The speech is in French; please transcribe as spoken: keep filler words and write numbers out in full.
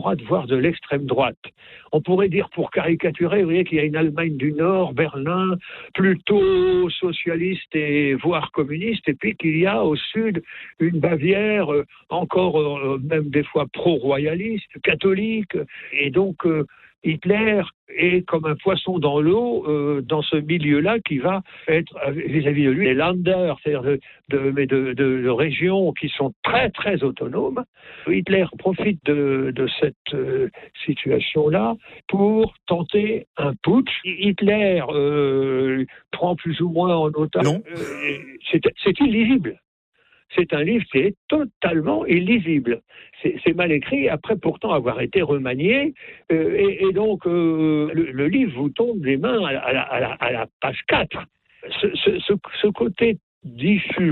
droite, voire de l'extrême droite. On pourrait dire, pour caricaturer, vous voyez qu'il y a une Allemagne du Nord, Berlin, plutôt socialiste et voire communiste, et puis qu'il y a au sud une Bavière, euh, encore euh, même des fois pro-royaliste, catholique, et donc euh, Hitler est comme un poisson dans l'eau euh, dans ce milieu-là qui va être vis-à-vis de lui les Länder, c'est-à-dire de, de, mais de, de, de régions qui sont très très autonomes. Hitler profite de, de cette euh, situation-là pour tenter un putsch. Hitler euh, prend plus ou moins en otage. Non. Euh, c'est, c'est illisible. C'est un livre qui est totalement illisible. C'est, c'est mal écrit, après pourtant avoir été remanié. Euh, et, et donc, euh, le, le livre vous tombe des mains à la, à la, à la, à la page quatre. Ce, ce, ce, ce côté diffus